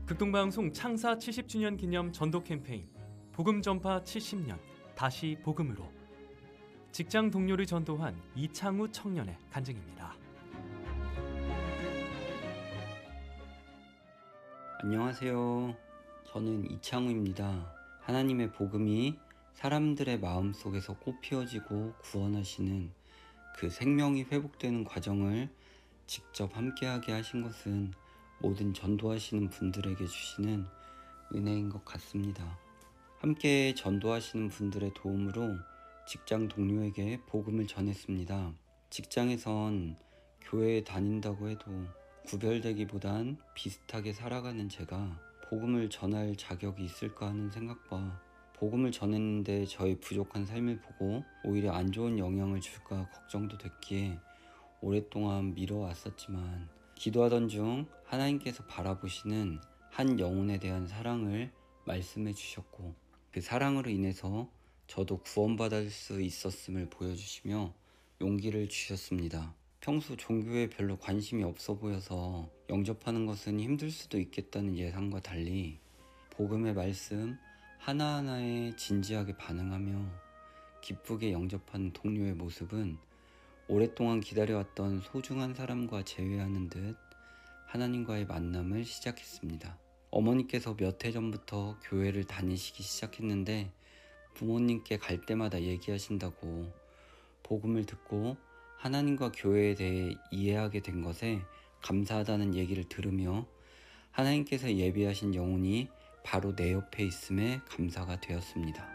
극동방송 창사 70주년 기념 전도 캠페인 복음 전파 70년 다시 복음으로 직장 동료를 전도한 이창우 청년의 간증입니다. 안녕하세요. 저는 이창우입니다. 하나님의 복음이 사람들의 마음속에서 꽃피워지고 구원하시는 그 생명이 회복되는 과정을 직접 함께하게 하신 것은 모든 전도하시는 분들에게 주시는 은혜인 것 같습니다. 함께 전도하시는 분들의 도움으로 직장 동료에게 복음을 전했습니다. 직장에선 교회에 다닌다고 해도 구별되기보단 비슷하게 살아가는 제가 복음을 전할 자격이 있을까 하는 생각과 복음을 전했는데 저의 부족한 삶을 보고 오히려 안 좋은 영향을 줄까 걱정도 됐기에 오랫동안 미뤄왔었지만 기도하던 중 하나님께서 바라보시는 한 영혼에 대한 사랑을 말씀해 주셨고 그 사랑으로 인해서 저도 구원받을 수 있었음을 보여주시며 용기를 주셨습니다. 평소 종교에 별로 관심이 없어 보여서 영접하는 것은 힘들 수도 있겠다는 예상과 달리 복음의 말씀 하나하나에 진지하게 반응하며 기쁘게 영접하는 동료의 모습은 오랫동안 기다려왔던 소중한 사람과 재회하는 듯 하나님과의 만남을 시작했습니다. 어머니께서 몇 해 전부터 교회를 다니시기 시작했는데 부모님께 갈 때마다 얘기하신다고 복음을 듣고 하나님과 교회에 대해 이해하게 된 것에 감사하다는 얘기를 들으며 하나님께서 예비하신 영혼이 바로 내 옆에 있음에 감사가 되었습니다.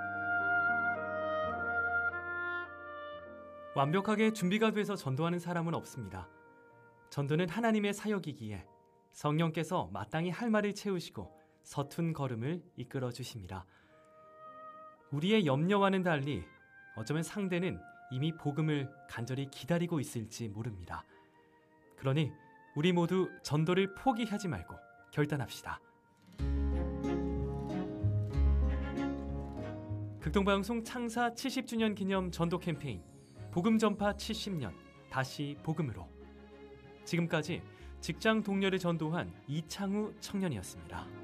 완벽하게 준비가 돼서 전도하는 사람은 없습니다. 전도는 하나님의 사역이기에 성령께서 마땅히 할 말을 채우시고 서툰 걸음을 이끌어 주십니다. 우리의 염려와는 달리 어쩌면 상대는 이미 복음을 간절히 기다리고 있을지 모릅니다. 그러니 우리 모두 전도를 포기하지 말고 결단합시다. 극동방송 창사 70주년 기념 전도 캠페인 복음 전파 70년 다시 복음으로 지금까지 직장 동료를 전도한 이창우 청년이었습니다.